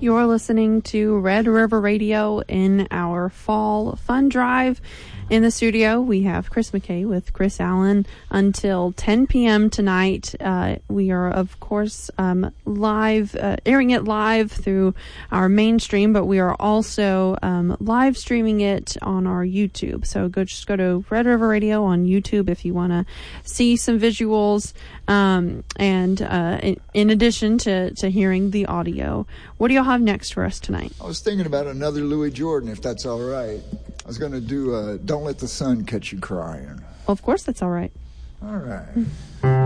You're listening to Red River Radio in our fall fun drive. In the studio, we have Chris McKay with Chris Allen until 10 p.m. tonight. We are, of course, live, airing it live through our mainstream, but we are also live streaming it on our YouTube. So just go to Red River Radio on YouTube if you want to see some visuals, and in addition to hearing the audio. What do y'all have next for us tonight? I was thinking about another Louis Jordan, if that's all right. I was going to do Don't Let the Sun Catch You Crying. Well, of course that's all right. All right.